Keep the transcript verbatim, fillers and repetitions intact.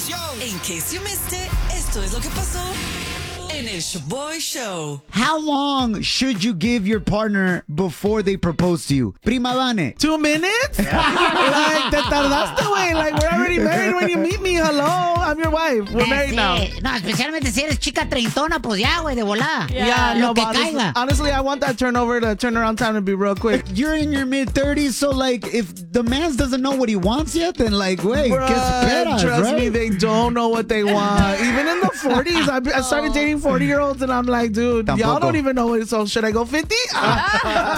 In case you missed it, esto es lo que pasó en el Shaboy Show. How long should you give your partner before they propose to you? Prima Dane. Two minutes? Like, te tardaste, güey. Like, we're already married when you meet me. Hello, I'm your wife. We're married now. No, especialmente si eres chica treintona, pues ya, güey, de volada. Yeah, Lo no, que but honestly, caiga. honestly, I want that turnover to turnaround time to be real quick. You're in your mid-thirties, so, like, if the man doesn't know what he wants yet, then, like, wait, Bruh, que esperas, trust right? me, they don't know what they want. Even in the forties, I, I started dating forty-year-olds, and I'm like, dude, y'all Tampoco. don't even know it, so should I go fifty?